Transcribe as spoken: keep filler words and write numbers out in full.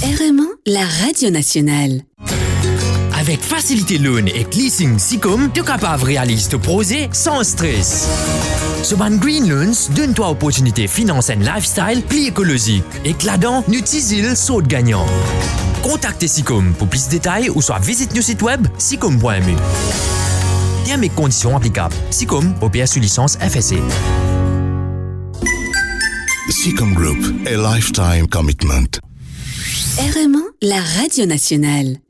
R M un, la radio nationale. Avec Facilité Loan et Leasing Sicom, tu es capable de réaliser ton projet sans stress. Soban Green Loans donne-toi l'opportunité de financer un lifestyle plus écologique. Et que là-dedans, n'utilise le saut gagnant. Contactez Sicom pour plus de détails ou soit visite notre site web sicom point m u. Bien mes conditions applicables. Sicom, opère sous licence F S C. Sicom Group, a lifetime commitment. R M un, la radio nationale.